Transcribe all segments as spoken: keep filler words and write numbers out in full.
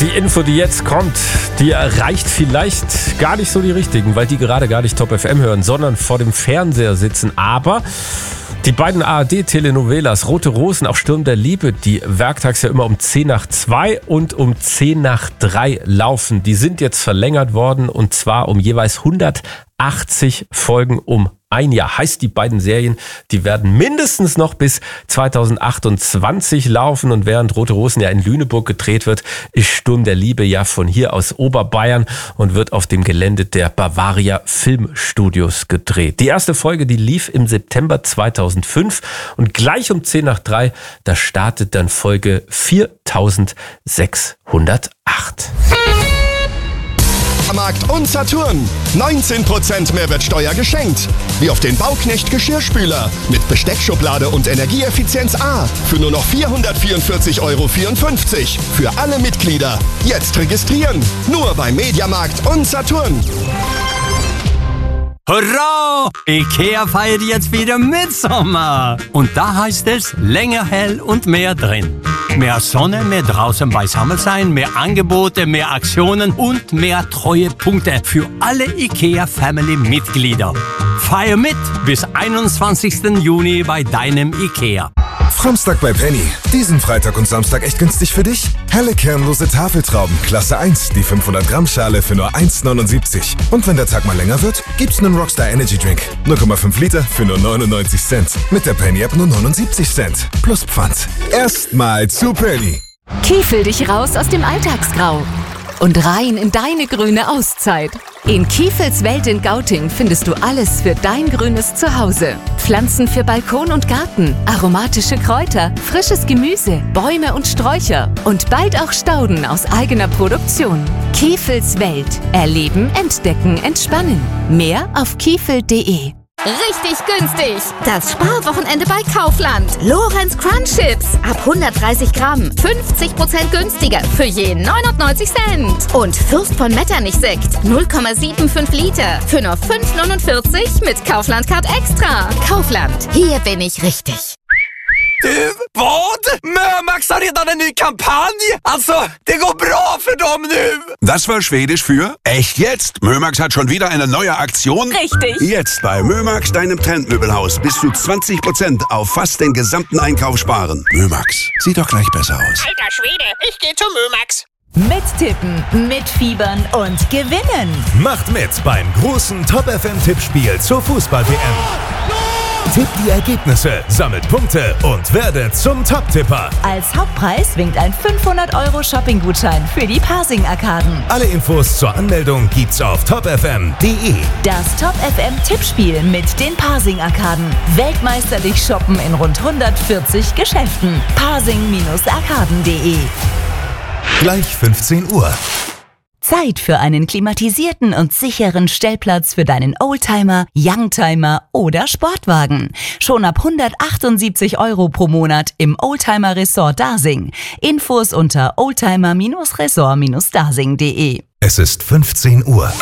Die Info, die jetzt kommt, die erreicht vielleicht gar nicht so die Richtigen, weil die gerade gar nicht Top F M hören, sondern vor dem Fernseher sitzen. Aber die beiden A R D-Telenovelas Rote Rosen, auch Sturm der Liebe, die werktags ja immer um zehn nach zwei und um zehn nach drei laufen, die sind jetzt verlängert worden und zwar um jeweils hundertachtzig Folgen um ein Jahr. Heißt, die beiden Serien, die werden mindestens noch bis zweitausendachtundzwanzig laufen und während Rote Rosen ja in Lüneburg gedreht wird, ist Sturm der Liebe ja von hier aus Oberbayern und wird auf dem Gelände der Bavaria Filmstudios gedreht. Die erste Folge, die lief im September zweitausendfünf und gleich um zehn nach drei, da startet dann Folge viertausendsechshundertacht. Markt und Saturn. neunzehn Prozent Mehrwertsteuer geschenkt. Wie auf den Bauknecht Geschirrspüler mit Besteckschublade und Energieeffizienz A für nur noch vierhundertvierundvierzig Euro vierundfünfzig. Für alle Mitglieder. Jetzt registrieren. Nur bei Mediamarkt und Saturn. Hurra! IKEA feiert jetzt wieder Mitsommer. Und da heißt es länger hell und mehr drin. Mehr Sonne, mehr draußen beisammen sein, mehr Angebote, mehr Aktionen und mehr Treuepunkte für alle IKEA-Family-Mitglieder. Feier mit bis einundzwanzigsten Juni bei deinem IKEA. Framstag bei Penny. Diesen Freitag und Samstag echt günstig für dich? Helle kernlose Tafeltrauben, Klasse eins, die fünfhundert Gramm Schale für nur eins neunundsiebzig. Und wenn der Tag mal länger wird, gibt's einen Rockstar Energy Drink. null Komma fünf Liter für nur neunundneunzig Cent. Mit der Penny-App nur neunundsiebzig Cent. Plus Pfand. Erstmal zu Penny. Kiefel dich raus aus dem Alltagsgrau und rein in deine grüne Auszeit. In Kiefels Welt in Gauting findest du alles für dein grünes Zuhause. Pflanzen für Balkon und Garten, aromatische Kräuter, frisches Gemüse, Bäume und Sträucher und bald auch Stauden aus eigener Produktion. Kiefels Welt. Erleben, entdecken, entspannen. Mehr auf kiefel punkt de. Richtig günstig! Das Sparwochenende bei Kaufland. Lorenz Crunch Chips ab hundertdreißig Gramm. fünfzig Prozent günstiger für je neunundneunzig Cent. Und Fürst von Metternich Sekt null Komma fünfundsiebzig Liter für nur fünf neunundvierzig mit Kaufland Card Extra. Kaufland, hier bin ich richtig. Du, vad? Mömax har redan en ny kampanj! Alltså, det går bra för dem nu! Das war Schwedisch für echt jetzt. Mömax hat schon wieder eine neue Aktion. Richtig. Jetzt bei Mömax, deinem Trendmöbelhaus, bis zu zwanzig Prozent auf fast den gesamten Einkauf sparen. Mömax, sieht doch gleich besser aus. Alter Schwede, ich geh zu Mömax. Mittippen, mitfiebern und gewinnen. Macht mit beim großen Top F M-Tippspiel zur Fußball-W M. Tippt die Ergebnisse, sammelt Punkte und werdet zum Top-Tipper. Als Hauptpreis winkt ein fünfhundert Euro Shopping-Gutschein für die Parsing-Arkaden. Alle Infos zur Anmeldung gibt's auf top f m punkt de. Das Top F M-Tippspiel mit den Parsing-Arkaden. Weltmeisterlich shoppen in rund hundertvierzig Geschäften. parsing arkaden punkt de. Gleich fünfzehn Uhr. Zeit für einen klimatisierten und sicheren Stellplatz für deinen Oldtimer, Youngtimer oder Sportwagen. Schon ab hundertachtundsiebzig Euro pro Monat im Oldtimer Resort Dasing. Infos unter oldtimer Resort dasing punkt de. Es ist fünfzehn Uhr.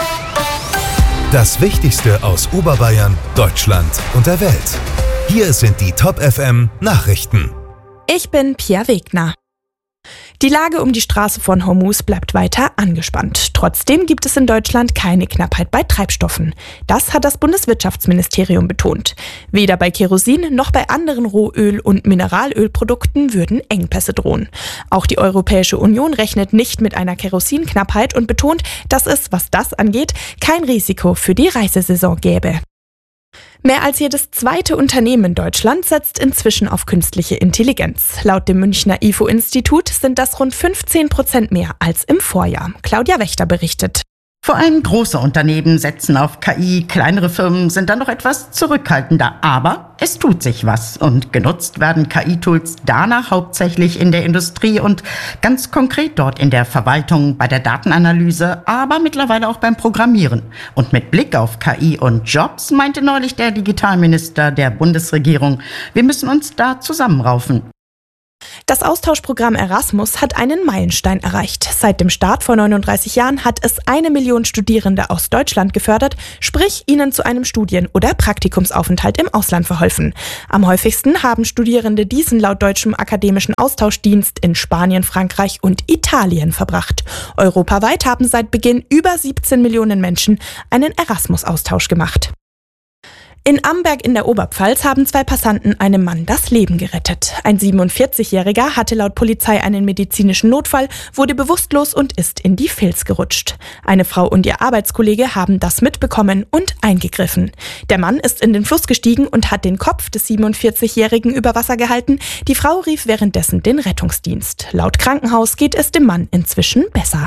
Das Wichtigste aus Oberbayern, Deutschland und der Welt. Hier sind die Top F M Nachrichten. Ich bin Pia Wegner. Die Lage um die Straße von Hormuz bleibt weiter angespannt. Trotzdem gibt es in Deutschland keine Knappheit bei Treibstoffen. Das hat das Bundeswirtschaftsministerium betont. Weder bei Kerosin noch bei anderen Rohöl- und Mineralölprodukten würden Engpässe drohen. Auch die Europäische Union rechnet nicht mit einer Kerosinknappheit und betont, dass es, was das angeht, kein Risiko für die Reisesaison gäbe. Mehr als jedes zweite Unternehmen in Deutschland setzt inzwischen auf künstliche Intelligenz. Laut dem Münchner I F O-Institut sind das rund fünfzehn Prozent mehr als im Vorjahr. Claudia Wächter berichtet. Vor allem große Unternehmen setzen auf K I, kleinere Firmen sind dann noch etwas zurückhaltender. Aber es tut sich was und genutzt werden K I-Tools danach hauptsächlich in der Industrie und ganz konkret dort in der Verwaltung, bei der Datenanalyse, aber mittlerweile auch beim Programmieren. Und mit Blick auf K I und Jobs meinte neulich der Digitalminister der Bundesregierung, wir müssen uns da zusammenraufen. Das Austauschprogramm Erasmus hat einen Meilenstein erreicht. Seit dem Start vor neununddreißig Jahren hat es eine Million Studierende aus Deutschland gefördert, sprich ihnen zu einem Studien- oder Praktikumsaufenthalt im Ausland verholfen. Am häufigsten haben Studierende diesen laut deutschem akademischen Austauschdienst in Spanien, Frankreich und Italien verbracht. Europaweit haben seit Beginn über siebzehn Millionen Menschen einen Erasmus-Austausch gemacht. In Amberg in der Oberpfalz haben zwei Passanten einem Mann das Leben gerettet. Ein siebenundvierzigjähriger hatte laut Polizei einen medizinischen Notfall, wurde bewusstlos und ist in die Vils gerutscht. Eine Frau und ihr Arbeitskollege haben das mitbekommen und eingegriffen. Der Mann ist in den Fluss gestiegen und hat den Kopf des siebenundvierzigjährigen über Wasser gehalten. Die Frau rief währenddessen den Rettungsdienst. Laut Krankenhaus geht es dem Mann inzwischen besser.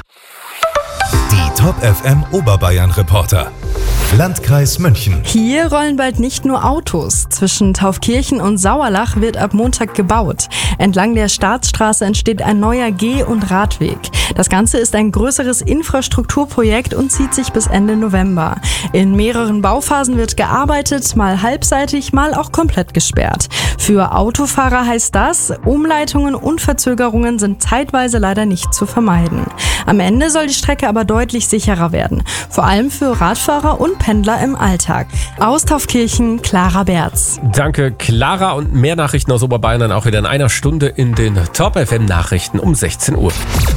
Die Top F M Oberbayern Reporter. Landkreis München. Hier rollen bald nicht nur Autos. Zwischen Taufkirchen und Sauerlach wird ab Montag gebaut. Entlang der Staatsstraße entsteht ein neuer Geh- und Radweg. Das Ganze ist ein größeres Infrastrukturprojekt und zieht sich bis Ende November. In mehreren Bauphasen wird gearbeitet, mal halbseitig, mal auch komplett gesperrt. Für Autofahrer heißt das, Umleitungen und Verzögerungen sind zeitweise leider nicht zu vermeiden. Am Ende soll die Strecke aber deutlich sicherer werden. Vor allem für Radfahrer und Pendler im Alltag. Aus Taufkirchen, Clara Berz. Danke, Clara. Und mehr Nachrichten aus Oberbayern dann auch wieder in einer Stunde in den Top F M Nachrichten um sechzehn Uhr.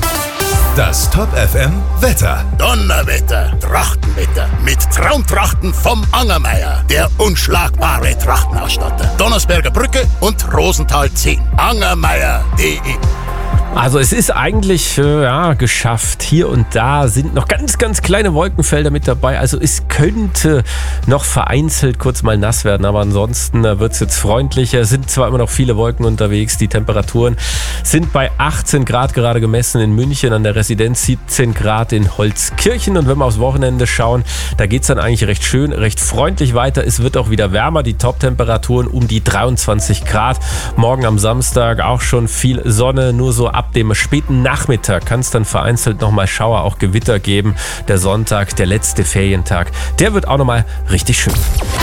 Das Top F M Wetter. Donnerwetter, Trachtenwetter mit Traumtrachten vom Angermeier. Der unschlagbare Trachtenausstatter. Donnersberger Brücke und Rosenthal zehn. Angermeier punkt de. Also es ist eigentlich äh, ja, geschafft. Hier und da sind noch ganz, ganz kleine Wolkenfelder mit dabei. Also es könnte noch vereinzelt kurz mal nass werden, aber ansonsten äh, wird es jetzt freundlicher. Es sind zwar immer noch viele Wolken unterwegs. Die Temperaturen sind bei achtzehn Grad gerade gemessen in München, an der Residenz siebzehn Grad in Holzkirchen. Und wenn wir aufs Wochenende schauen, da geht es dann eigentlich recht schön, recht freundlich weiter. Es wird auch wieder wärmer. Die Top-Temperaturen um die dreiundzwanzig Grad. Morgen am Samstag auch schon viel Sonne, nur so ab dem späten Nachmittag kann es dann vereinzelt nochmal Schauer, auch Gewitter geben. Der Sonntag, der letzte Ferientag, der wird auch nochmal richtig schön.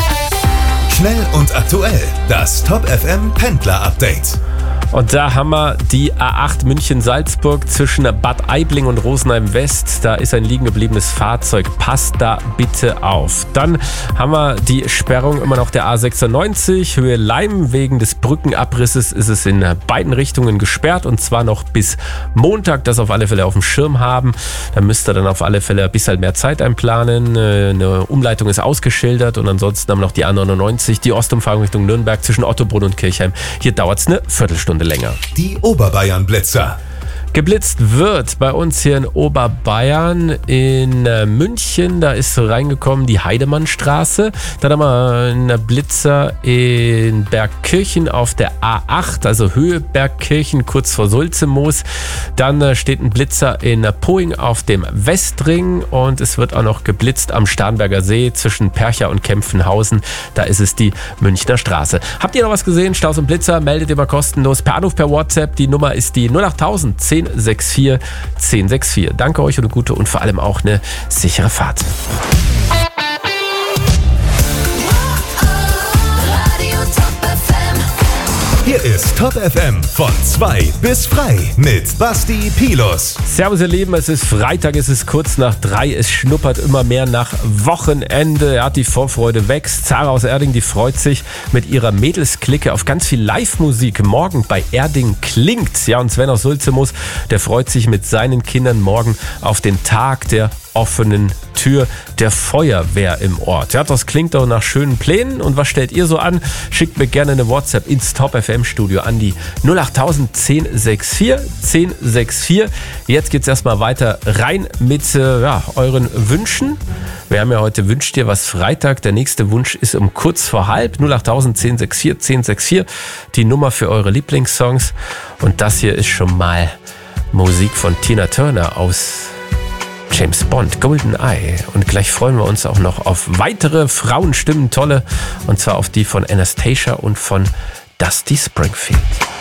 Schnell und aktuell, das Top F M Pendler Update. Und da haben wir die A acht München-Salzburg zwischen Bad Aibling und Rosenheim-West. Da ist ein liegen gebliebenes Fahrzeug. Passt da bitte auf. Dann haben wir die Sperrung immer noch der A sechsundneunzig. Höhe Leim. Wegen des Brückenabrisses ist es in beiden Richtungen gesperrt. Und zwar noch bis Montag. Das auf alle Fälle auf dem Schirm haben. Da müsst ihr dann auf alle Fälle ein bisschen mehr Zeit einplanen. Eine Umleitung ist ausgeschildert. Und ansonsten haben wir noch die A neunundneunzig. Die Ostumfahrung Richtung Nürnberg zwischen Ottobrunn und Kirchheim. Hier dauert es eine Viertelstunde länger. Die Oberbayern Blitzer. Geblitzt wird bei uns hier in Oberbayern in München. Da ist reingekommen die Heidemannstraße. Dann haben wir einen Blitzer in Bergkirchen auf der A acht, also Höhe Bergkirchen, kurz vor Sulzemoos. Dann steht ein Blitzer in Poing auf dem Westring und es wird auch noch geblitzt am Starnberger See zwischen Percha und Kempfenhausen. Da ist es die Münchner Straße. Habt ihr noch was gesehen? Staus und Blitzer, meldet ihr mal kostenlos per Anruf, per WhatsApp. Die Nummer ist die null acht null null zehn sechs vier zehn sechs vier. Danke euch und eine gute und vor allem auch eine sichere Fahrt. Hier ist Top F M von zwei bis frei mit Basti Pilus. Servus ihr Lieben, es ist Freitag, es ist kurz nach drei, es schnuppert immer mehr nach Wochenende. Ja, die Vorfreude wächst. Zara aus Erding, die freut sich mit ihrer Mädelsklicke auf ganz viel Live-Musik morgen bei Erding klingt. Ja, und Sven aus Sulzemoos, der freut sich mit seinen Kindern morgen auf den Tag der offenen Tür der Feuerwehr im Ort. Ja, das klingt doch nach schönen Plänen. Und was stellt ihr so an? Schickt mir gerne eine WhatsApp ins Top F M Studio an die null acht null null zehn sechs vier zehn sechs vier. Jetzt geht's erstmal weiter rein mit äh, ja, euren Wünschen. Wir haben ja heute Wünscht dir was Freitag. Der nächste Wunsch ist um kurz vor halb. null acht null null zehn sechs vier zehn sechs vier. Die Nummer für eure Lieblingssongs. Und das hier ist schon mal Musik von Tina Turner aus James Bond, Golden Eye. Und gleich freuen wir uns auch noch auf weitere Frauenstimmen, tolle. Und zwar auf die von Anastasia und von Dusty Springfield.